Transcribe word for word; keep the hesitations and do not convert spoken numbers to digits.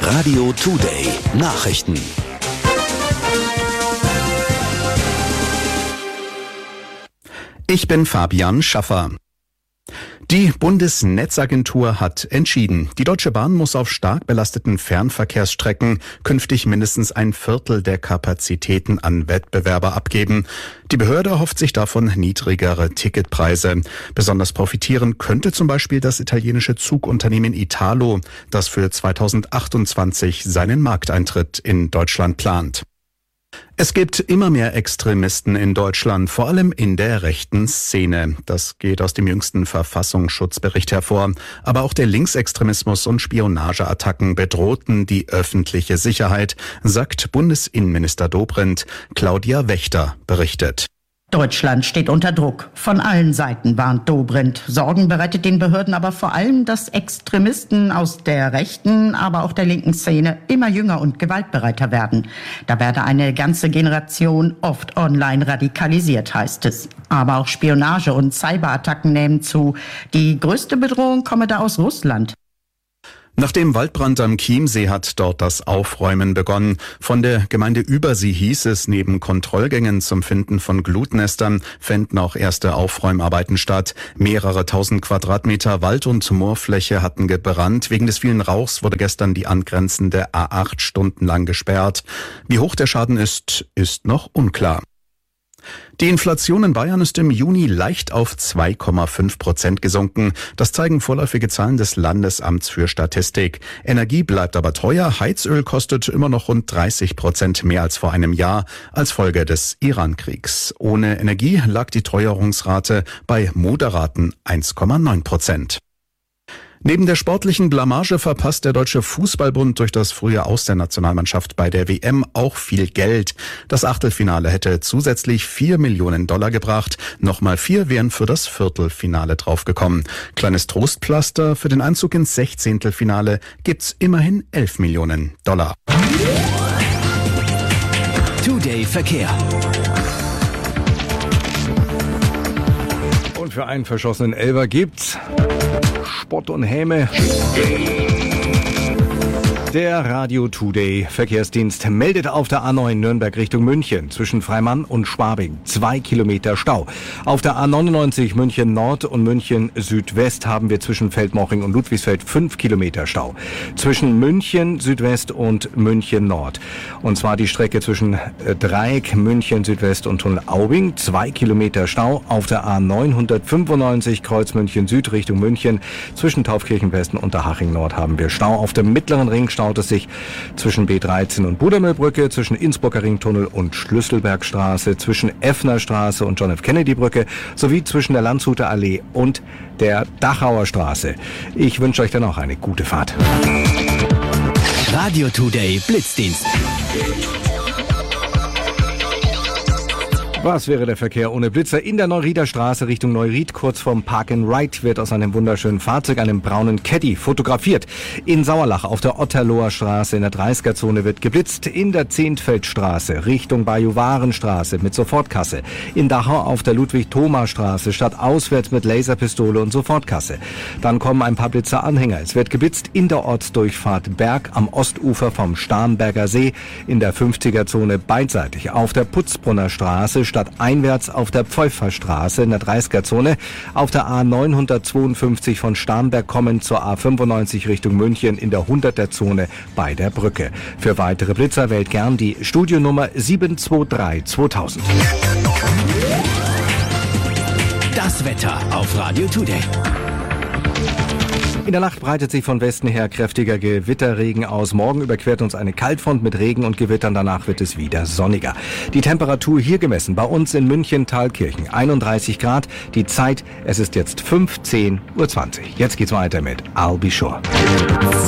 Radio Today Nachrichten. Ich bin Fabian Schaffer. Die Bundesnetzagentur hat entschieden, die Deutsche Bahn muss auf stark belasteten Fernverkehrsstrecken künftig mindestens ein Viertel der Kapazitäten an Wettbewerber abgeben. Die Behörde erhofft sich davon niedrigere Ticketpreise. Besonders profitieren könnte zum Beispiel das italienische Zugunternehmen Italo, das für zweitausendachtundzwanzig seinen Markteintritt in Deutschland plant. Es gibt immer mehr Extremisten in Deutschland, vor allem in der rechten Szene. Das geht aus dem jüngsten Verfassungsschutzbericht hervor. Aber auch der Linksextremismus und Spionageattacken bedrohten die öffentliche Sicherheit, sagt Bundesinnenminister Dobrindt. Claudia Wächter berichtet. Deutschland steht unter Druck. Von allen Seiten warnt Dobrindt. Sorgen bereitet den Behörden aber vor allem, dass Extremisten aus der rechten, aber auch der linken Szene immer jünger und gewaltbereiter werden. Da werde eine ganze Generation oft online radikalisiert, heißt es. Aber auch Spionage und Cyberattacken nehmen zu. Die größte Bedrohung komme da aus Russland. Nach dem Waldbrand am Chiemsee hat dort das Aufräumen begonnen. Von der Gemeinde Übersee hieß es, neben Kontrollgängen zum Finden von Glutnestern fänden auch erste Aufräumarbeiten statt. Mehrere tausend Quadratmeter Wald- und Moorfläche hatten gebrannt. Wegen des vielen Rauchs wurde gestern die angrenzende A acht stundenlang gesperrt. Wie hoch der Schaden ist, ist noch unklar. Die Inflation in Bayern ist im Juni leicht auf zwei Komma fünf Prozent gesunken. Das zeigen vorläufige Zahlen des Landesamts für Statistik. Energie bleibt aber teuer. Heizöl kostet immer noch rund dreißig Prozent mehr als vor einem Jahr als Folge des Iran-Kriegs. Ohne Energie lag die Teuerungsrate bei moderaten eins Komma neun Prozent. Neben der sportlichen Blamage verpasst der Deutsche Fußballbund durch das frühe Aus der Nationalmannschaft bei der W M auch viel Geld. Das Achtelfinale hätte zusätzlich vier Millionen Dollar gebracht. Nochmal vier wären für das Viertelfinale draufgekommen. Kleines Trostpflaster: für den Einzug ins Sechzehntelfinale gibt's immerhin elf Millionen Dollar. Today Verkehr. Und für einen verschossenen Elfer gibt's Spott und Häme. Der Radio Today Verkehrsdienst meldet auf der A neun Nürnberg Richtung München zwischen Freimann und Schwabing zwei Kilometer Stau. Auf der A neunundneunzig München Nord und München Südwest haben wir zwischen Feldmoching und Ludwigsfeld fünf Kilometer Stau. Zwischen München Südwest und München Nord. Und zwar die Strecke zwischen Dreieck, München Südwest und Tunnel Aubing zwei Kilometer Stau. Auf der A neunhundertfünfundneunzig Kreuz München Süd Richtung München zwischen Taufkirchen West und Unterhaching Nord haben wir Stau. Auf dem mittleren Ring staut es sich zwischen B dreizehn und Budamüllbrücke, zwischen Innsbrucker Ringtunnel und Schlüsselbergstraße, zwischen Effnerstraße und John F. Kennedy Brücke sowie zwischen der Landshuter Allee und der Dachauer Straße. Ich wünsche euch dann auch eine gute Fahrt. Radio Today Blitzdienst. Was wäre der Verkehr ohne Blitzer? In der Neurieder Straße Richtung Neuried, kurz vorm Park and Ride, wird aus einem wunderschönen Fahrzeug, einem braunen Caddy, fotografiert. In Sauerlach auf der Otterloher Straße in der dreißiger-Zone wird geblitzt. In der Zehntfeldstraße Richtung Bajuwarenstraße mit Sofortkasse. In Dachau auf der Ludwig-Thoma-Straße statt auswärts mit Laserpistole und Sofortkasse. Dann kommen ein paar Blitzer-Anhänger. Es wird geblitzt in der Ortsdurchfahrt Berg am Ostufer vom Starnberger See, in der fünfziger-Zone beidseitig. Auf der Putzbrunner Straße statt einwärts auf der Pfeuferstraße in der dreißiger-Zone, auf der A neunhundertzweiundfünfzig von Starnberg kommend zur A fünfundneunzig Richtung München in der hunderter-Zone bei der Brücke. Für weitere Blitzer wählt gern die Studionummer sieben zwei drei zweitausend. Das Wetter auf Radio Today. In der Nacht breitet sich von Westen her kräftiger Gewitterregen aus. Morgen überquert uns eine Kaltfront mit Regen und Gewittern. Danach wird es wieder sonniger. Die Temperatur hier gemessen bei uns in München-Thalkirchen einunddreißig Grad. Die Zeit, es ist jetzt fünfzehn Uhr zwanzig. Jetzt geht's weiter mit I'll Be Sure.